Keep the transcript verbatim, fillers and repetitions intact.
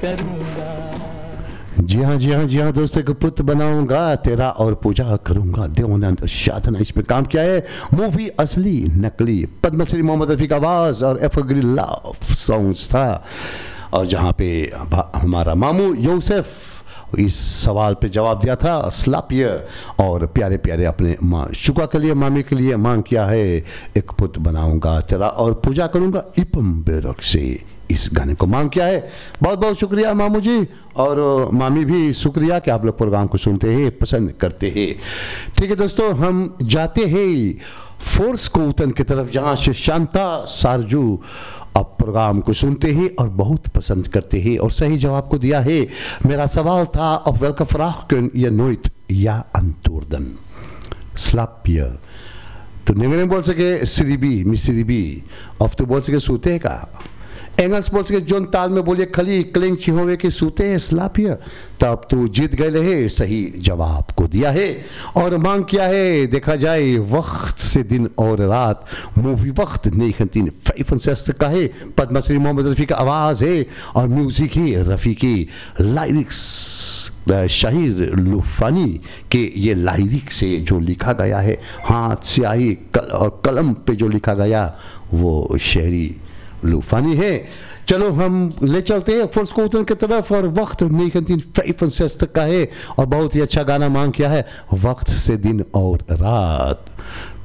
करूँगा। जी हाँ जी हाँ जी हाँ दोस्तों, एक पुत्र बनाऊंगा तेरा और पूजा करूंगा। देवानंद शाह ने इसमें काम किया है। मूवी असली नकली, पद्मश्री मोहम्मद रफ़ी का आवाज़ और एवरग्रीन लव सॉन्ग्स था। और जहाँ पे हमारा मामू यूसुफ इस सवाल पे जवाब दिया था स्लापिया, और प्यारे प्यारे अपने माँ शुका के लिए, मामी के लिए मांग किया है एक पुत्र बनाऊंगा तेरा और पूजा करूंगा इपम बेरक से इस गाने को मांग किया है। बहुत बहुत शुक्रिया मामू जी, और मामी भी शुक्रिया कि आप लोग प्रोग्राम को सुनते हैं, पसंद करते हैं। ठीक है दोस्तों, हम जाते हैं फोर्स कोतन की तरफ, जहाँ से शांता सारजू आप प्रोग्राम को सुनते हैं और बहुत पसंद करते हैं, और सही जवाब को दिया है। मेरा सवाल था ऑफ वेलकम फ्राहकन या नोइट या अंतुर्दन स्लापिया। तो निगरे बोल सके सिरिबी मिसिरिबी, अब तो बोल सके सूते है का एंगल्स बोल सके जोन ताल में बोलिए खली क्लिंग होवे के सूते है स्लापिया। तब तो जीत गए रहे, सही जवाब को दिया है और मांग किया है। देखा जाए वक्त से दिन और रात, मूवी वक्त नहीं का है। पद्मश्री मोहम्मद रफ़ी का आवाज़ है और म्यूजिक है रफ़ी की, लाइरिक्स शाहिर लुफानी के ये लाइरिक से जो लिखा गया है, हाथ स्याही कल और कलम पे जो लिखा गया वो शेरी लुफानी है। चलो हम ले चलते हैं फोर्स कोतन की तरफ, और वक्त नहीं का है और बहुत ही अच्छा गाना मांग किया है, वक्त से दिन और रात।